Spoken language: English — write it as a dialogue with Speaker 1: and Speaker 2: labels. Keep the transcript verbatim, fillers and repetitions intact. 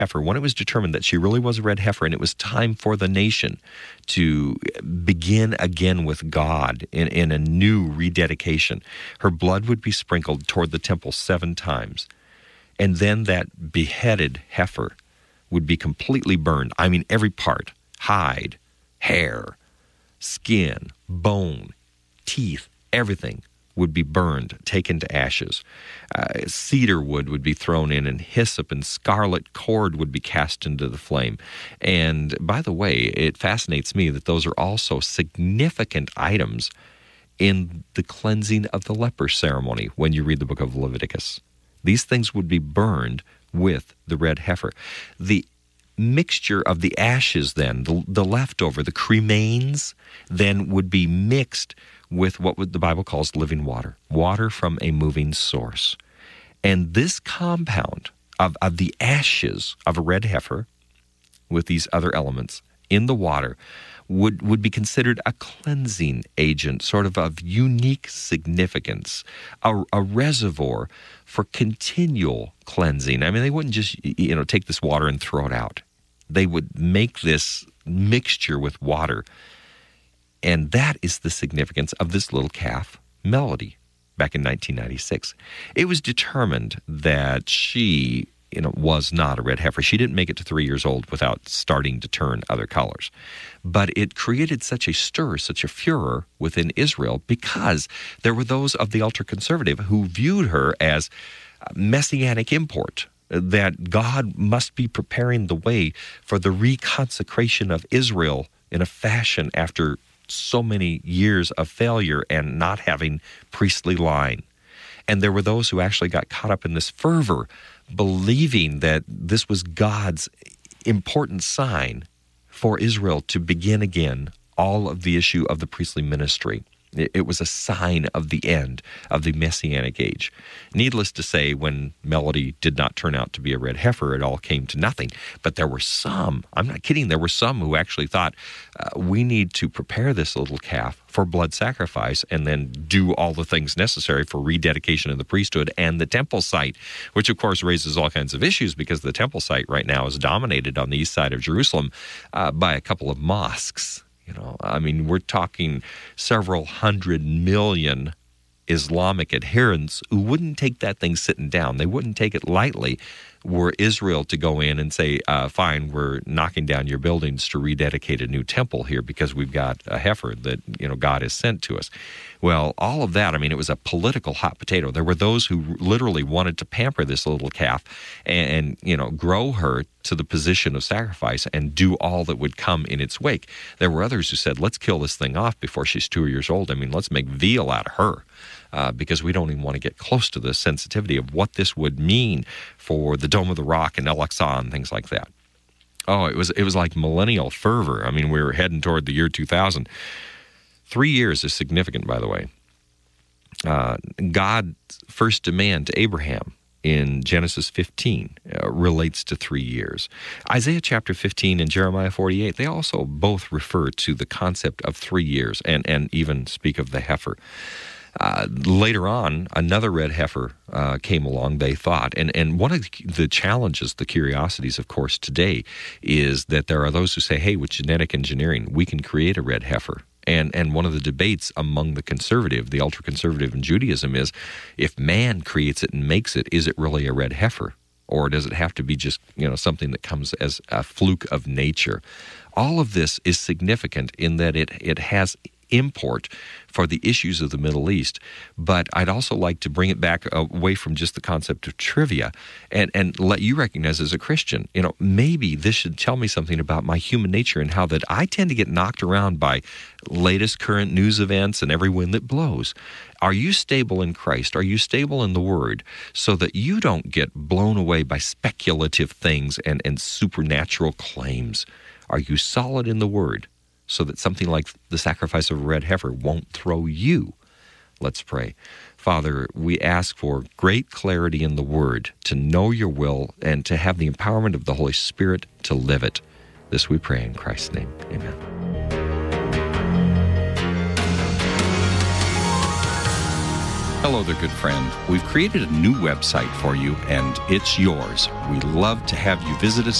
Speaker 1: heifer, when it was determined that she really was a red heifer and it was time for the nation to begin again with God in, in a new rededication, her blood would be sprinkled toward the temple seven times. And then that beheaded heifer would be completely burned. I mean, every part, hide, hair, skin, bone, teeth, everything would be burned, taken to ashes. Uh, cedar wood would be thrown in, and hyssop and scarlet cord would be cast into the flame. And by the way, it fascinates me that those are also significant items in the cleansing of the leper ceremony when you read the book of Leviticus. These things would be burned with the red heifer. The mixture of the ashes then, the, the leftover, the cremains, then would be mixed with what the Bible calls living water, water from a moving source. And this compound of, of the ashes of a red heifer with these other elements in the water would, would be considered a cleansing agent, sort of of unique significance, a, a reservoir for continual cleansing. I mean, they wouldn't just, you know, take this water and throw it out. They would make this mixture with water. And that is the significance of this little calf, Melody, back in nineteen ninety-six. It was determined that she, you know, was not a red heifer. She didn't make it to three years old without starting to turn other colors. But it created such a stir, such a furor within Israel because there were those of the ultra-conservative who viewed her as messianic import, that God must be preparing the way for the reconsecration of Israel in a fashion after so many years of failure and not having priestly line. And there were those who actually got caught up in this fervor, believing that this was God's important sign for Israel to begin again all of the issue of the priestly ministry. It was a sign of the end of the Messianic age. Needless to say, when Melody did not turn out to be a red heifer, it all came to nothing. But there were some, I'm not kidding, there were some who actually thought, uh, we need to prepare this little calf for blood sacrifice and then do all the things necessary for rededication of the priesthood and the temple site, which of course raises all kinds of issues because the temple site right now is dominated on the east side of Jerusalem uh, by a couple of mosques. You know, I mean, we're talking several hundred million Islamic adherents who wouldn't take that thing sitting down. They wouldn't take it lightly were Israel to go in and say, uh, fine, we're knocking down your buildings to rededicate a new temple here because we've got a heifer that, you know, God has sent to us. Well, all of that, I mean, it was a political hot potato. There were those who literally wanted to pamper this little calf and, and you know, grow her to the position of sacrifice and do all that would come in its wake. There were others who said, let's kill this thing off before she's two years old. I mean, let's make veal out of her. Uh, because we don't even want to get close to the sensitivity of what this would mean for the Dome of the Rock and El-Aqsa and things like that. Oh, it was it was like millennial fervor. I mean, we were heading toward the year two thousand. Three years is significant, by the way. Uh, God's first demand to Abraham in Genesis fifteen uh, relates to three years. Isaiah chapter fifteen and Jeremiah forty-eight, they also both refer to the concept of three years and, and even speak of the heifer. Uh, later on, another red heifer uh, came along, they thought. And, and one of the challenges, the curiosities, of course, today is that there are those who say, hey, with genetic engineering, we can create a red heifer. And and one of the debates among the conservative, the ultra-conservative in Judaism is, if man creates it and makes it, is it really a red heifer? Or does it have to be just, you know, something that comes as a fluke of nature? All of this is significant in that it it has import for the issues of the Middle East, but I'd also like to bring it back away from just the concept of trivia and, and let you recognize as a Christian, you know, maybe this should tell me something about my human nature and how that I tend to get knocked around by latest current news events and every wind that blows. Are you stable in Christ? Are you stable in the Word so that you don't get blown away by speculative things and, and supernatural claims? Are you solid in the Word so that something like the sacrifice of a red heifer won't throw you? Let's pray. Father, we ask for great clarity in the Word, to know your will, and to have the empowerment of the Holy Spirit to live it. This we pray in Christ's name. Amen.
Speaker 2: Hello there, good friend. We've created a new website for you, and it's yours. We love to have you visit us